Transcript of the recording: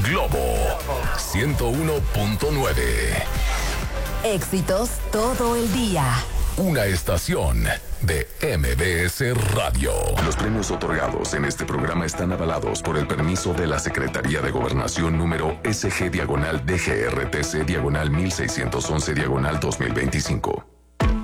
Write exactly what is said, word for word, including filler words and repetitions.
Globo ciento uno punto nueve. Éxitos todo el día. Una estación de M B S Radio. Los premios otorgados en este programa están avalados por el permiso de la Secretaría de Gobernación número S G diagonal D G R T C diagonal mil seiscientos once diagonal dos mil veinticinco.